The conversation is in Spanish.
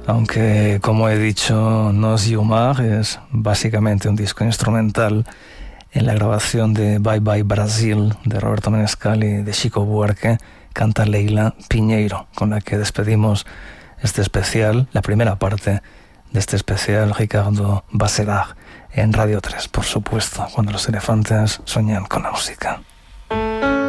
Aunque, como he dicho, no es Yumar, es básicamente un disco instrumental en la grabación de Bye Bye Brasil de Roberto Menescal y de Chico Buarque, canta Leila Piñeiro, con la que despedimos este especial, la primera parte de este especial Ricardo Bachelard en Radio 3, por supuesto, cuando los elefantes sueñan con la música.